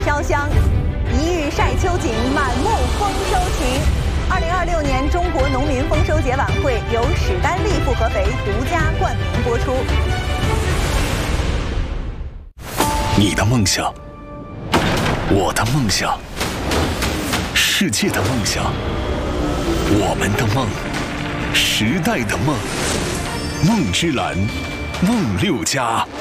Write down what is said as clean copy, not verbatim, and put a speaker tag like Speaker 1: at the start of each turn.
Speaker 1: 飘香，一日晒秋景，满目丰收情。2026年中国农民丰收节晚会由史丹利复合肥独家冠名播出。
Speaker 2: 你的梦想，我的梦想，世界的梦想，我们的梦，时代的梦，梦之蓝，梦6+。